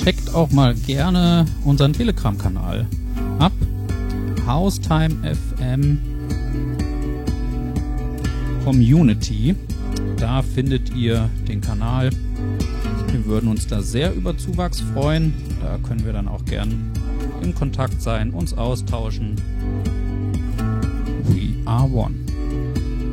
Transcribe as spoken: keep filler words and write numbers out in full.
checkt auch mal gerne unseren Telegram-Kanal ab. Haustime F M Community. Da findet ihr den Kanal. Wir würden uns da sehr über Zuwachs freuen. Da können wir dann auch gern in Kontakt sein, uns austauschen. We are one.